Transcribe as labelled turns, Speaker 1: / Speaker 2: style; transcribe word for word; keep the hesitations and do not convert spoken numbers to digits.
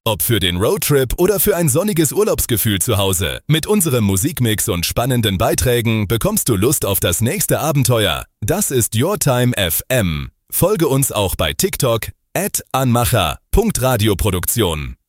Speaker 1: Ob für den Roadtrip oder für ein sonniges Urlaubsgefühl zu Hause. Mit unserem Musikmix und spannenden Beiträgen bekommst du Lust auf das nächste Abenteuer. Das ist Your Time F M. Folge uns auch bei TikTok at anmacher punkt radioproduktion.